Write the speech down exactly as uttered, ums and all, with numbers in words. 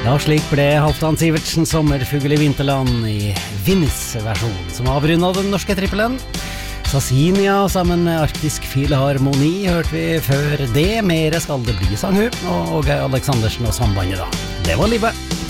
Ja, slik ble Halvdan Sivertsen sommerfugl i vinterland i Vinnis versjon, som avrundet den norske trippelen. Sassinia sammen med Arktisk Filharmoni hørte vi før det. Mere skal det bli, sang hun, og Geir Aleksandersen og sambandet da. Det var livet.